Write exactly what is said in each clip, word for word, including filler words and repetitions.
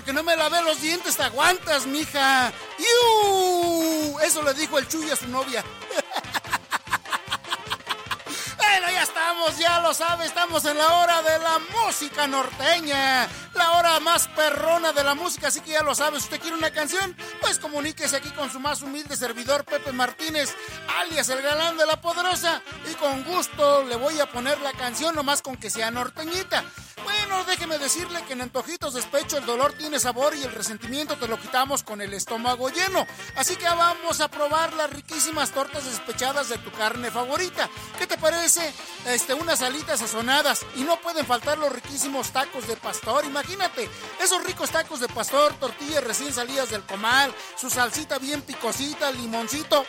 que no me lavé los dientes te aguantas, mija. ¡Iu! Eso le dijo el Chuy a su novia. Bueno, ya estamos, ya lo sabe, estamos en la hora de la música norteña, la hora más perrona de la música, así que ya lo sabe, si usted quiere una canción, pues comuníquese aquí con su más humilde servidor Pepe Martínez, alias el galán de la poderosa, y con gusto le voy a poner la canción, nomás con que sea norteñita. Bueno, déjeme decirle que en Antojitos Despecho el dolor tiene sabor y el resentimiento te lo quitamos con el estómago lleno. Así que vamos a probar las riquísimas tortas despechadas de tu carne favorita. ¿Qué te parece? Este, unas alitas sazonadas. Y no pueden faltar los riquísimos tacos de pastor. Imagínate, esos ricos tacos de pastor, tortillas recién salidas del comal, su salsita bien picosita, limoncito.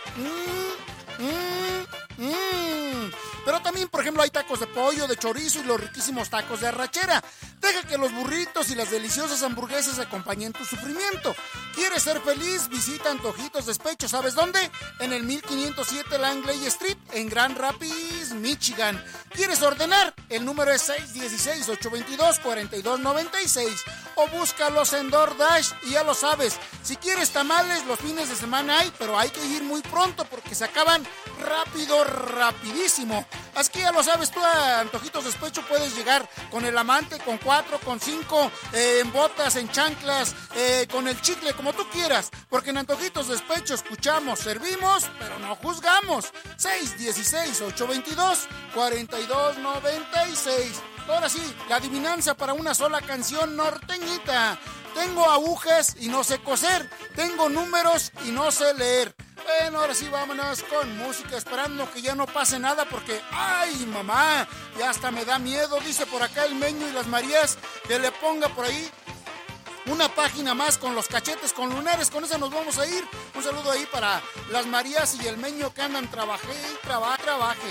Mmm, mmm, mmm. Pero también, por ejemplo, hay tacos de pollo, de chorizo y los riquísimos tacos de arrachera. Deja que los burritos y las deliciosas hamburguesas acompañen tu sufrimiento. ¿Quieres ser feliz? Visita Antojitos Despecho. ¿Sabes dónde? En el mil quinientos siete Langley Street, en Grand Rapids, Michigan. ¿Quieres ordenar? El número es seis uno seis, ocho dos dos, cuatro dos nueve seis. O búscalos en DoorDash y ya lo sabes. Si quieres tamales, los fines de semana hay, pero hay que ir muy pronto porque se acaban rápido, rapidísimo. Así que ya lo sabes, tú a Antojitos Despecho puedes llegar con el amante, con cuatro, con cinco, eh, en botas, en chanclas, eh, con el chicle, como tú quieras. Porque en Antojitos Despecho escuchamos, servimos, pero no juzgamos. seis uno seis, ocho dos dos, cuatro dos nueve seis. Ahora sí, la adivinanza para una sola canción norteñita. Tengo agujas y no sé coser. Tengo números y no sé leer. Bueno, ahora sí, vámonos con música, esperando que ya no pase nada porque, ¡ay, mamá! Ya hasta me da miedo, dice por acá el Meño y las Marías, que le ponga por ahí una página más con los cachetes, con lunares. Con esa nos vamos a ir. Un saludo ahí para las Marías y el Meño que andan trabajé y trabaje, trabaje.